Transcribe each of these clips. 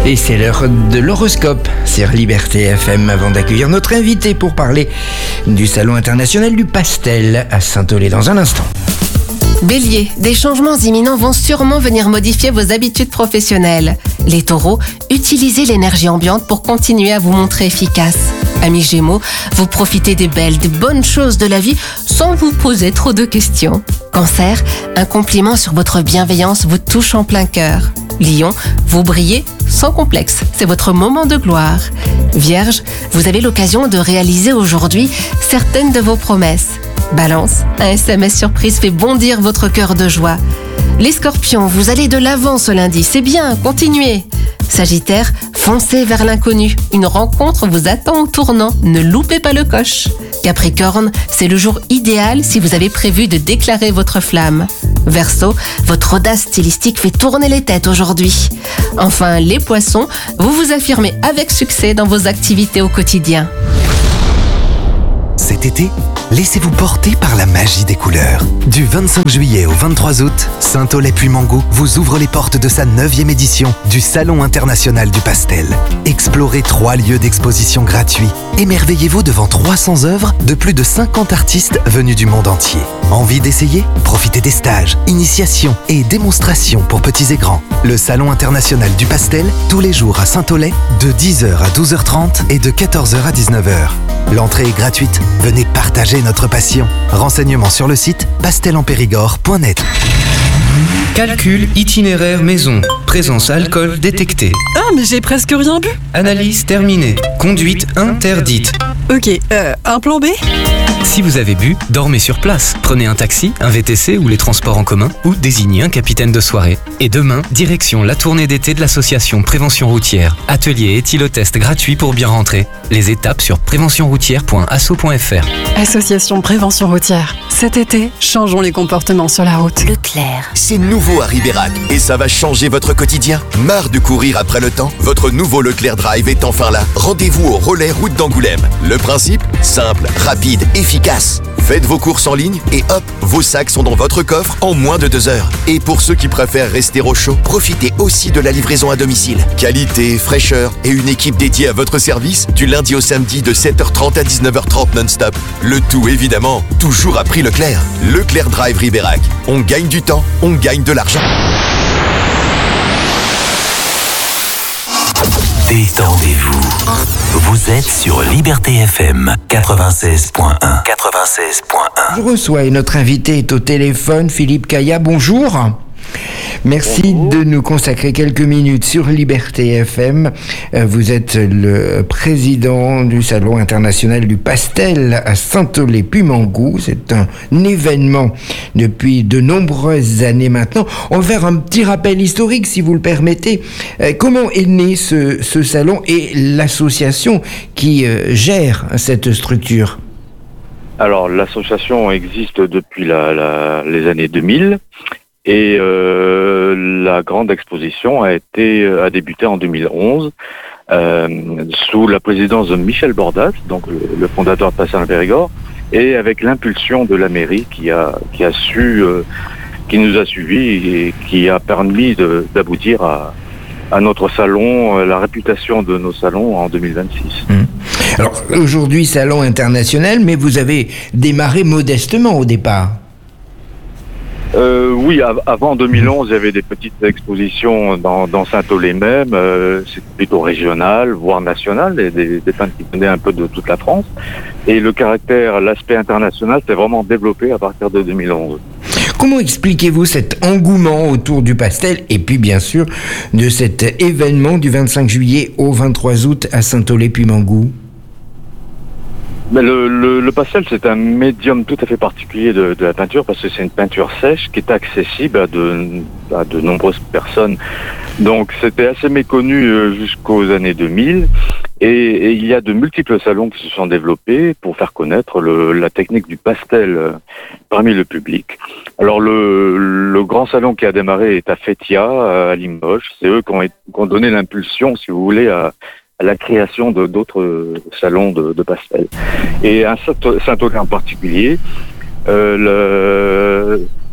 Et c'est l'heure de l'horoscope sur Liberté FM avant d'accueillir notre invité pour parler du Salon international du pastel à Saint-Aulay dans un instant. Bélier, des changements imminents vont sûrement venir modifier vos habitudes professionnelles. Les taureaux, utilisez l'énergie ambiante pour continuer à vous montrer efficace. Amis Gémeaux, vous profitez des belles, des bonnes choses de la vie sans vous poser trop de questions. Cancer, un compliment sur votre bienveillance vous touche en plein cœur. Lion, vous brillez sans complexe, c'est votre moment de gloire. Vierge, vous avez l'occasion de réaliser aujourd'hui certaines de vos promesses. Balance, un SMS surprise fait bondir votre cœur de joie. Les Scorpions, vous allez de l'avant ce lundi, c'est bien, continuez. Sagittaire, foncez vers l'inconnu. Une rencontre vous attend au tournant, ne loupez pas le coche. Capricorne, c'est le jour idéal si vous avez prévu de déclarer votre flamme. Verseau, votre audace stylistique fait tourner les têtes aujourd'hui. Enfin, les Poissons, vous vous affirmez avec succès dans vos activités au quotidien. Cet été, laissez-vous porter par la magie des couleurs. Du 25 juillet au 23 août, Saint-Aulay-Puymangout vous ouvre les portes de sa 9e édition du Salon international du pastel. Explorez 3 lieux d'exposition gratuits. Émerveillez-vous devant 300 œuvres de plus de 50 artistes venus du monde entier. Envie d'essayer ? Profitez des stages, initiations et démonstrations pour petits et grands. Le Salon international du pastel, tous les jours à Saint-Aulay, de 10h à 12h30 et de 14h à 19h. L'entrée est gratuite. Venez partager notre passion. Renseignements sur le site pastelenpérigord.net. Calcul itinéraire maison. Présence alcool détectée. Ah, mais j'ai presque rien bu. Analyse terminée. Conduite interdite. Ok, un plan B ? Si vous avez bu, dormez sur place. Prenez un taxi, un VTC ou les transports en commun ou désignez un capitaine de soirée. Et demain, direction la tournée d'été de l'association Prévention Routière. Atelier et éthylotest gratuit pour bien rentrer. Les étapes sur préventionroutière.asso.fr. Association Prévention Routière. Cet été, changeons les comportements sur la route. Leclerc. C'est nouveau à Ribérac et ça va changer votre quotidien. Marre de courir après le temps ? Votre nouveau Leclerc Drive est enfin là. Rendez-vous au relais route d'Angoulême. Le principe ? Simple, rapide, efficace. Faites vos courses en ligne et hop, vos sacs sont dans votre coffre en moins de 2 heures. Et pour ceux qui préfèrent rester au chaud, profitez aussi de la livraison à domicile. Qualité, fraîcheur et une équipe dédiée à votre service du lundi au samedi de 7h30 à 19h30 non-stop. Le tout évidemment, toujours à prix Leclerc. Leclerc Drive Ribérac. On gagne du temps, on gagne de l'argent. Détendez-vous. Vous êtes sur Liberté FM 96.1. 96.1. Je reçois et notre invité est au téléphone, Philippe Caillat. Bonjour. Merci de nous consacrer quelques minutes sur Liberté FM. Vous êtes le président du Salon international du pastel à Saint-Aulay-Puymangout. C'est un événement depuis de nombreuses années maintenant. On va faire un petit rappel historique, si vous le permettez. Comment est né ce salon et l'association qui gère cette structure ? Alors, l'association existe depuis les années 2000. Et la grande exposition a débuté en 2011 sous la présidence de Michel Bordas, donc le fondateur de Pastel-en-Périgord, et avec l'impulsion de la mairie qui nous a suivis et qui a permis d'aboutir à notre salon, la réputation de nos salons en 2026. Alors aujourd'hui, salon international, mais vous avez démarré modestement au départ. Oui, avant 2011, il y avait des petites expositions dans Saint-Aulay même. C'était plutôt régional, voire national, des peintres qui venaient un peu de toute la France. Et l'aspect international s'est vraiment développé à partir de 2011. Comment expliquez-vous cet engouement autour du pastel et puis bien sûr de cet événement du 25 juillet au 23 août à Saint-Aulay-Puymangout ? Mais le pastel, c'est un médium tout à fait particulier de la peinture parce que c'est une peinture sèche qui est accessible à de nombreuses personnes. Donc c'était assez méconnu jusqu'aux années 2000 et il y a de multiples salons qui se sont développés pour faire connaître la technique du pastel parmi le public. Alors le grand salon qui a démarré est à Fétia, à Limoges. C'est eux qui ont donné l'impulsion, si vous voulez, à la création d'autres salons de pastel. Et un Saint-Aulay en particulier,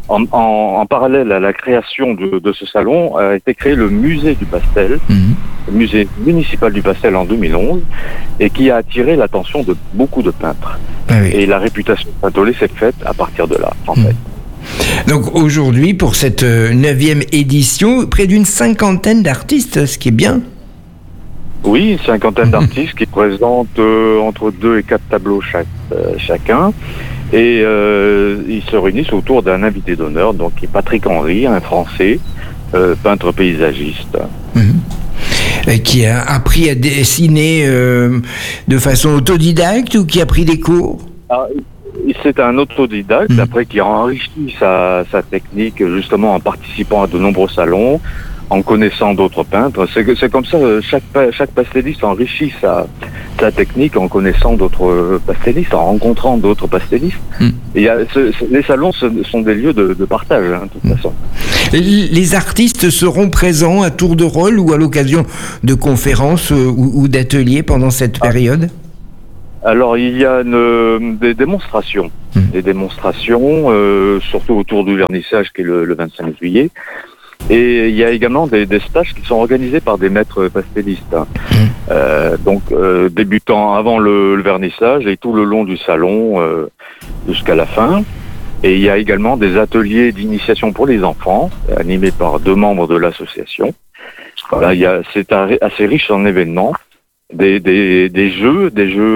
en parallèle à la création de ce salon, a été créé le musée du pastel, le musée municipal du pastel en 2011, et qui a attiré l'attention de beaucoup de peintres. Ah oui. Et la réputation de Saint-Olé s'est faite à partir de là, en fait. Donc aujourd'hui, pour cette 9e édition, près d'une 50aine d'artistes, ce qui est bien. Oui, une 50aine d'artistes qui présentent entre 2 et 4 tableaux chacun. Et ils se réunissent autour d'un invité d'honneur, donc qui est Patrick Henry, un Français, peintre paysagiste. Qui a appris à dessiner de façon autodidacte ou qui a pris des cours? C'est un autodidacte, après qui a enrichi sa technique justement en participant à de nombreux salons, en connaissant d'autres peintres. C'est comme ça, chaque pastelliste enrichit sa technique en connaissant d'autres pastellistes, en rencontrant d'autres pastellistes. Et les salons sont des lieux de partage, de toute façon. Les artistes seront présents à tour de rôle ou à l'occasion de conférences ou d'ateliers pendant cette période? Alors, il y a des démonstrations. Des démonstrations, surtout autour du vernissage qui est le 25 juillet. Et il y a également des stages qui sont organisés par des maîtres pastellistes. Donc, débutant avant le vernissage et tout le long du salon jusqu'à la fin. Et il y a également des ateliers d'initiation pour les enfants, animés par 2 membres de l'association. Voilà, c'est assez riche en événements. Des jeux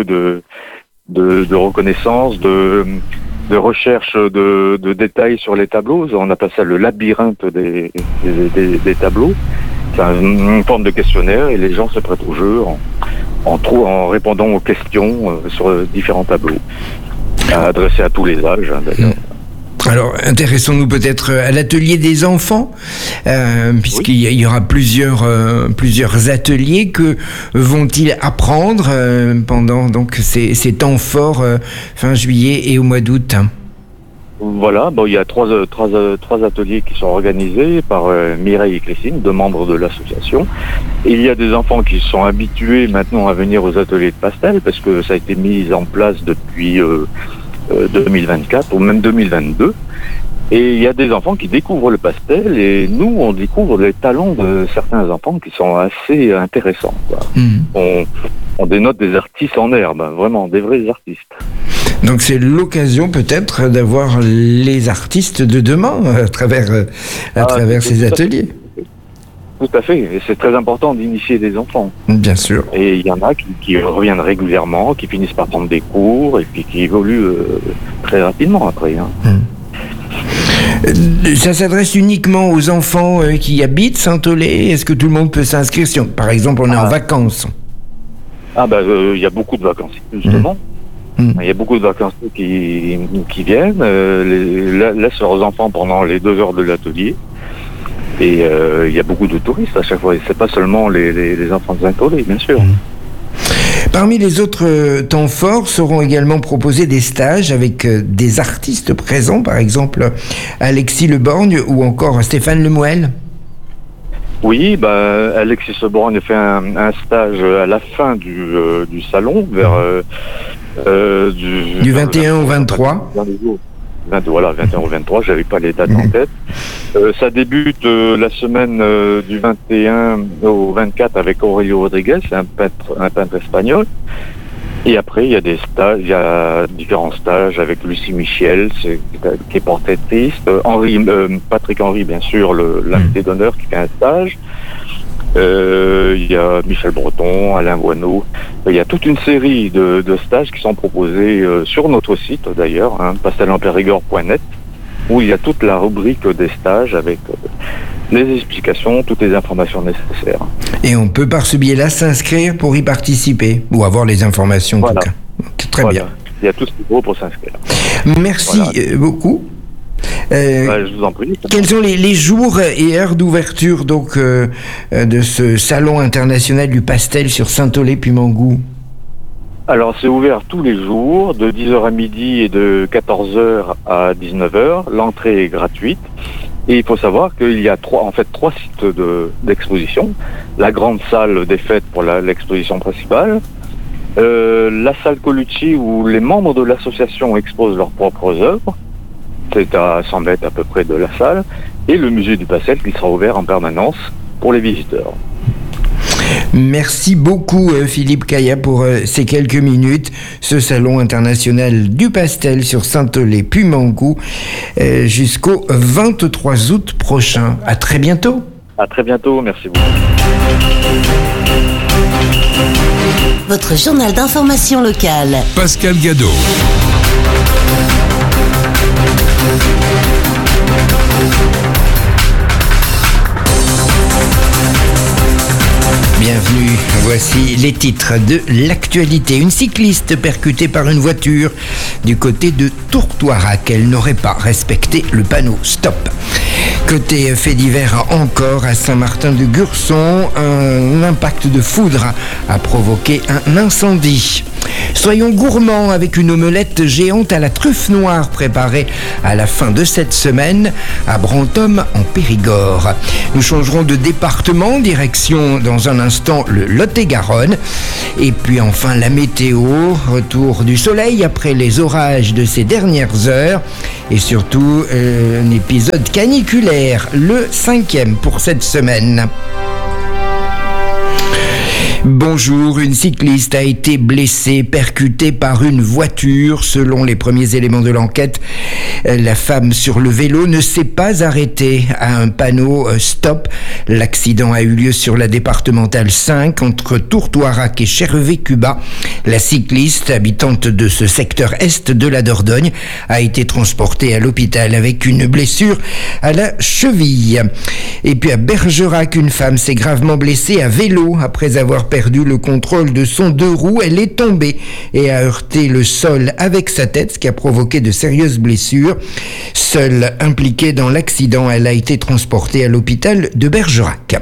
de reconnaissance, de recherche de détails sur les tableaux. On appelle ça le labyrinthe des tableaux. C'est une forme de questionnaire et les gens se prêtent au jeu en répondant aux questions sur différents tableaux, adressés à tous les âges d'ailleurs. Alors, intéressons-nous peut-être à l'atelier des enfants, puisqu'il y aura plusieurs ateliers. Que vont-ils apprendre pendant donc ces temps forts fin juillet et au mois d'août? Voilà, il y a trois ateliers qui sont organisés par Mireille et Christine, 2 membres de l'association. Il y a des enfants qui sont habitués maintenant à venir aux ateliers de pastel, parce que ça a été mis en place depuis 2024 ou même 2022. Et il y a des enfants qui découvrent le pastel et nous, on découvre les talents de certains enfants qui sont assez intéressants, quoi. On dénote des artistes en herbe, vraiment, des vrais artistes. Donc c'est l'occasion peut-être d'avoir les artistes de demain à travers ces ateliers. Tout à fait, et c'est très important d'initier des enfants. Bien sûr. Et il y en a qui reviennent régulièrement, qui finissent par prendre des cours et puis qui évoluent très rapidement après. Ça s'adresse uniquement aux enfants qui habitent Saint-Olé? Est-ce que tout le monde peut s'inscrire si par exemple on est en vacances? Il y a beaucoup de vacanciers justement. Il y a beaucoup de vacanciers qui viennent, laissent leurs enfants pendant les 2 heures de l'atelier. Et il y a beaucoup de touristes à chaque fois. Et c'est pas seulement les enfants de Saint-Olé, bien sûr. Parmi les autres temps forts seront également proposés des stages avec des artistes présents, par exemple Alexis Leborgne ou encore Stéphane Lemoel. Oui, Alexis Leborgne fait un stage à la fin du salon, vers du 21 au 23. Voilà, 21 au 23, j'avais pas les dates en tête. Ça débute la semaine du 21 au 24 avec Aurelio Rodriguez, un peintre espagnol. Et après, il y a des stages, il y a différents stages avec Lucie Michel, qui est portraitiste, Patrick Henry, bien sûr, l'invité d'honneur qui fait un stage. Il y a Michel Breton, Alain Boineau. Il y a toute une série de stages qui sont proposés sur notre site d'ailleurs, pastelenpérigord.net, où il y a toute la rubrique des stages avec les explications, toutes les informations nécessaires. Et on peut par ce biais-là s'inscrire pour y participer, ou avoir les informations en tout cas. Très bien. Il y a tout ce qu'il faut pour s'inscrire. Merci beaucoup. Je vous en prie. Quels sont les jours et heures d'ouverture donc de ce salon international du pastel sur Saint-Olé-Pumangou? Alors c'est ouvert tous les jours de 10h à midi et de 14h à 19h. L'entrée est gratuite. Et il faut savoir qu'il y a trois sites d'exposition. La grande salle des fêtes pour l'exposition principale. La salle Colucci où les membres de l'association exposent leurs propres œuvres. c'est à 100 mètres à peu près de la salle, et le musée du pastel qui sera ouvert en permanence pour les visiteurs. Merci beaucoup Philippe Caillat pour ces quelques minutes. Ce salon international du pastel sur Saint-Aulay-Pumangou jusqu'au 23 août prochain. À très bientôt. À très bientôt, merci beaucoup. Votre journal d'information locale. Pascal Gadot. Bienvenue, voici les titres de l'actualité. Une cycliste percutée par une voiture du côté de Tourtoirac. Elle n'aurait pas respecté le panneau stop. Côté fait divers encore à Saint-Martin-de-Gurson, un impact de foudre a provoqué un incendie. Soyons gourmands avec une omelette géante à la truffe noire préparée à la fin de cette semaine à Brantôme en Périgord. Nous changerons de département, direction dans un instant le Lot-et-Garonne. Et puis enfin la météo, retour du soleil après les orages de ces dernières heures et surtout un épisode caniculaire, le 5e pour cette semaine. Bonjour, une cycliste a été blessée, percutée par une voiture. Selon les premiers éléments de l'enquête, la femme sur le vélo ne s'est pas arrêtée à un panneau stop. L'accident a eu lieu sur la départementale 5 entre Tourtoirac et Chervé-Cuba. La cycliste, habitante de ce secteur est de la Dordogne, a été transportée à l'hôpital avec une blessure à la cheville. Et puis à Bergerac, une femme s'est gravement blessée à vélo après avoir perdu le contrôle de son deux roues. Elle est tombée et a heurté le sol avec sa tête, ce qui a provoqué de sérieuses blessures. Seule impliquée dans l'accident, elle a été transportée à l'hôpital de Bergerac.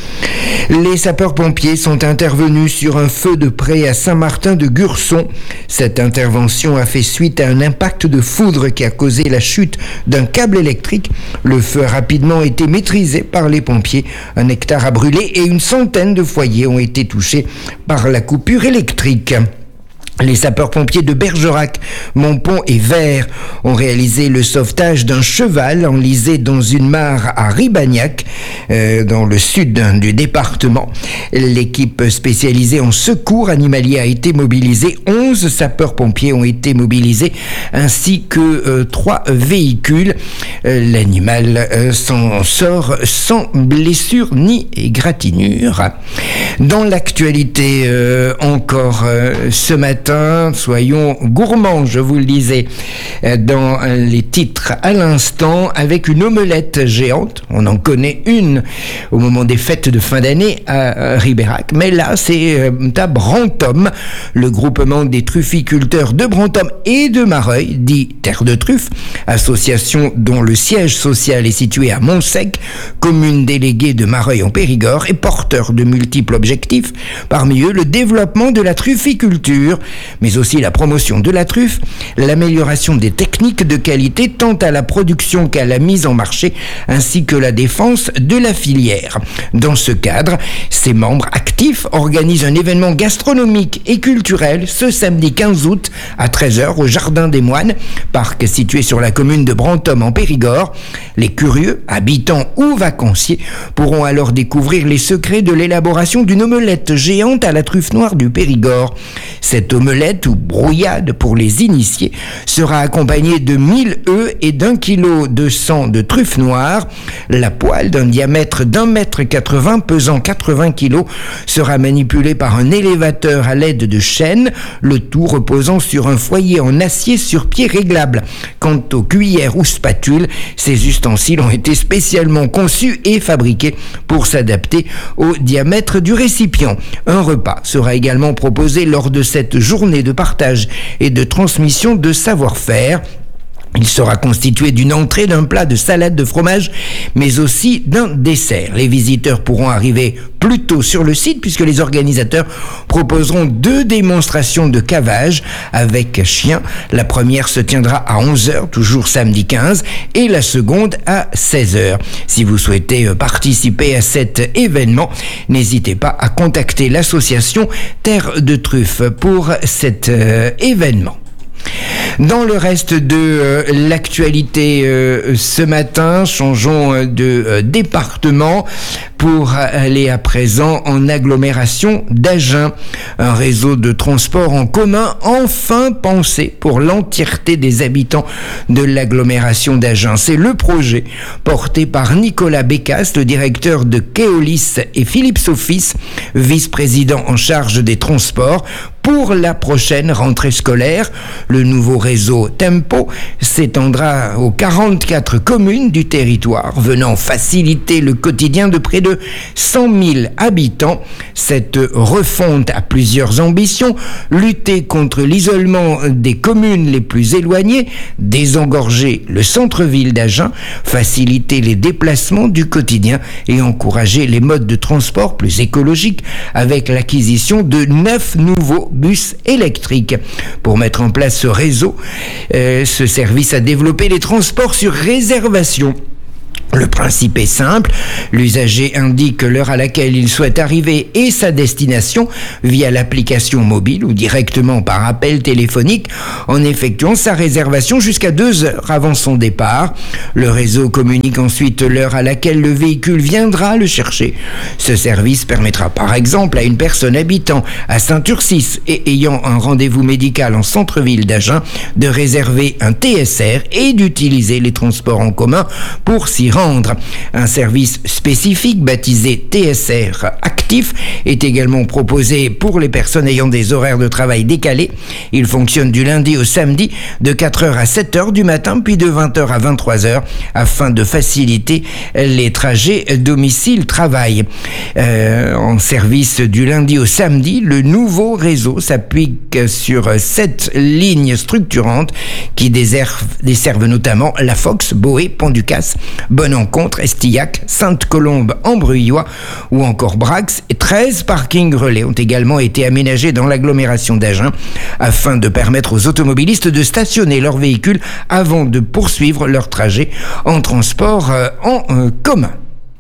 Les sapeurs-pompiers sont intervenus sur un feu de près à Saint-Martin-de-Gurson. Cette intervention a fait suite à un impact de foudre qui a causé la chute d'un câble électrique. Le feu a rapidement été maîtrisé par les pompiers. 1 hectare a brûlé et une centaine de foyers ont été touchés par la coupure électrique. Les sapeurs-pompiers de Bergerac, Montpont et Vert ont réalisé le sauvetage d'un cheval enlisé dans une mare à Ribagnac, dans le sud du département. L'équipe spécialisée en secours animalier a été mobilisée. 11 sapeurs-pompiers ont été mobilisés, ainsi que 3 véhicules. L'animal s'en sort sans blessure ni égratignure. Dans l'actualité, encore ce matin, soyons gourmands, je vous le disais, dans les titres à l'instant, avec une omelette géante. On en connaît une au moment des fêtes de fin d'année à Ribérac, mais là c'est à Brantôme, le groupement des trufficulteurs de Brantôme et de Mareuil, dit Terre de Truffe, association dont le siège social est situé à Montsec, commune déléguée de Mareuil en Périgord et porteur de multiples objectifs, parmi eux le développement de la trufficulture, mais aussi la promotion de la truffe, l'amélioration des techniques de qualité tant à la production qu'à la mise en marché, ainsi que la défense de la filière. Dans ce cadre, ses membres actifs organisent un événement gastronomique et culturel ce samedi 15 août à 13h au Jardin des Moines, parc situé sur la commune de Brantôme en Périgord. Les curieux, habitants ou vacanciers pourront alors découvrir les secrets de l'élaboration d'une omelette géante à la truffe noire du Périgord. Cette omelette ou brouillade pour les initiés sera accompagnée de 1000 œufs et d'1 kg de sang de truffe noire. La poêle d'un diamètre d'1,80 m pesant 80 kg sera manipulée par un élévateur à l'aide de chaînes, le tout reposant sur un foyer en acier sur pied réglable. Quant aux cuillères ou spatules, ces ustensiles ont été spécialement conçus et fabriqués pour s'adapter au diamètre du récipient. Un repas sera également proposé lors de cette journée de partage et de transmission de savoir-faire. Il sera constitué d'une entrée, d'un plat, de salade, de fromage, mais aussi d'un dessert. Les visiteurs pourront arriver plus tôt sur le site puisque les organisateurs proposeront 2 démonstrations de cavage avec chien. La première se tiendra à 11h, toujours samedi 15, et la seconde à 16h. Si vous souhaitez participer à cet événement, n'hésitez pas à contacter l'association Terre de Truffe pour cet événement. Dans le reste de l'actualité ce matin, changeons de département pour aller à présent en agglomération d'Agen. Un réseau de transport en commun enfin pensé pour l'entièreté des habitants de l'agglomération d'Agen. C'est le projet porté par Nicolas Bécasse, le directeur de Keolis, et Philippe Sophis, vice-président en charge des transports. Pour la prochaine rentrée scolaire, le nouveau réseau Tempo s'étendra aux 44 communes du territoire, venant faciliter le quotidien de près de 100 000 habitants. Cette refonte a plusieurs ambitions: lutter contre l'isolement des communes les plus éloignées, désengorger le centre-ville d'Agen, faciliter les déplacements du quotidien et encourager les modes de transport plus écologiques avec l'acquisition de 9 nouveaux bus électriques. Pour mettre en place ce réseau, ce service a développé les transports sur réservation. Le principe est simple, l'usager indique l'heure à laquelle il souhaite arriver et sa destination via l'application mobile ou directement par appel téléphonique en effectuant sa réservation jusqu'à 2 heures avant son départ. Le réseau communique ensuite l'heure à laquelle le véhicule viendra le chercher. Ce service permettra par exemple à une personne habitant à Saint-Ursis et ayant un rendez-vous médical en centre-ville d'Agen de réserver un TSR et d'utiliser les transports en commun pour s'y rendre. Un service spécifique baptisé TSR Actif est également proposé pour les personnes ayant des horaires de travail décalés. Il fonctionne du lundi au samedi de 4h à 7h du matin puis de 20h à 23h afin de faciliter les trajets domicile-travail. En service du lundi au samedi, le nouveau réseau s'appuie sur 7 lignes structurantes qui desservent notamment La Fox, Boé, Pont-du-Casse, Bonne-Encontre, Estillac, Sainte-Colombe-en-Bruylois ou encore Brax. Et 13 parkings relais ont également été aménagés dans l'agglomération d'Agen afin de permettre aux automobilistes de stationner leurs véhicules avant de poursuivre leur trajet en transport en commun.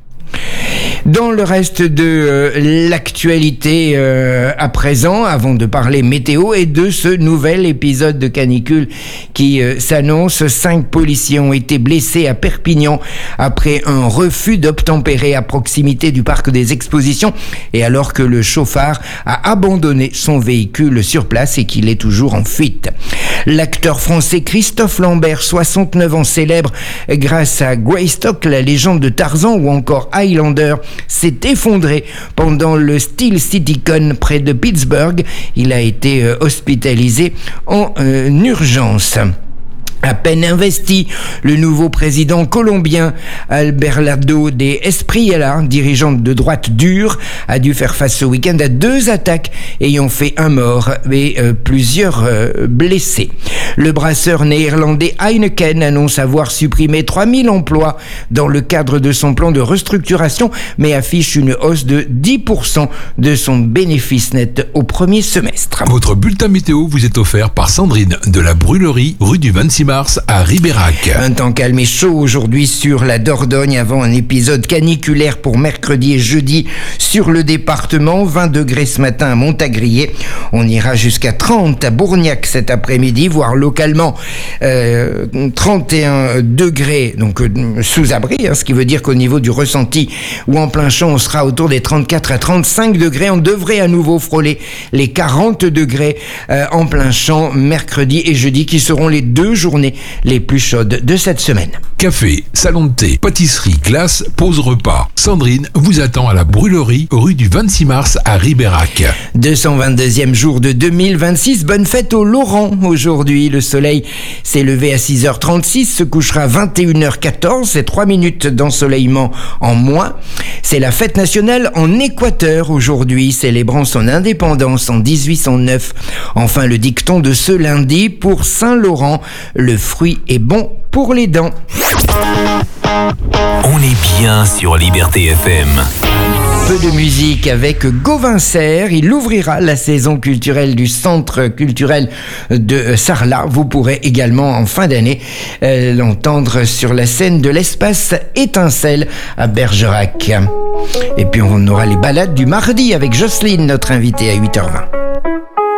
Dans le reste de l'actualité à présent, avant de parler météo et de ce nouvel épisode de canicule qui s'annonce, 5 policiers ont été blessés à Perpignan après un refus d'obtempérer à proximité du parc des expositions et alors que le chauffard a abandonné son véhicule sur place et qu'il est toujours en fuite. L'acteur français Christophe Lambert, 69 ans, célèbre grâce à Greystock, la légende de Tarzan ou encore Highlander, s'est effondré pendant le Steel CityCon près de Pittsburgh. Il a été hospitalisé en urgence. À peine investi, le nouveau président colombien Abelardo de Espriella, dirigeant de droite dure, a dû faire face ce week-end à 2 attaques ayant fait un mort et plusieurs blessés. Le brasseur néerlandais Heineken annonce avoir supprimé 3000 emplois dans le cadre de son plan de restructuration, mais affiche une hausse de 10% de son bénéfice net au premier semestre. Votre bulletin météo vous est offert par Sandrine de la Brûlerie, rue du 26 mars à Ribérac. Un temps calme et chaud aujourd'hui sur la Dordogne avant un épisode caniculaire pour mercredi et jeudi sur le département. 20 degrés ce matin à Montagrier. On ira jusqu'à 30 à Bourgnac cet après-midi, voire localement 31 degrés donc sous abri, ce qui veut dire qu'au niveau du ressenti ou en plein champ, on sera autour des 34 à 35 degrés. On devrait à nouveau frôler les 40 degrés en plein champ mercredi et jeudi qui seront les 2 journées les plus chaudes de cette semaine. Café, salon de thé, pâtisserie, glace, pause repas. Sandrine vous attend à la Brûlerie, rue du 26 mars à Ribérac. 222e jour de 2026. Bonne fête au Laurent aujourd'hui. Le soleil s'est levé à 6h36, se couchera à 21h14. C'est 3 minutes d'ensoleillement en moins. C'est la fête nationale en Équateur aujourd'hui, célébrant son indépendance en 1809. Enfin, le dicton de ce lundi pour Saint-Laurent. Le fruit est bon pour les dents. On est bien sur Liberté FM. Peu de musique avec Gauvin Serre. Il ouvrira la saison culturelle du Centre culturel de Sarlat. Vous pourrez également en fin d'année l'entendre sur la scène de l'Espace Étincelle à Bergerac. Et puis on aura les balades du mardi avec Jocelyne, notre invitée à 8h20.